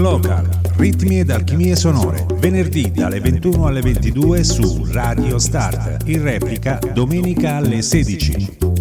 Local, ritmi ed alchimie sonore, venerdì dalle 21 alle 22 su Radio Start, in replica domenica alle 16.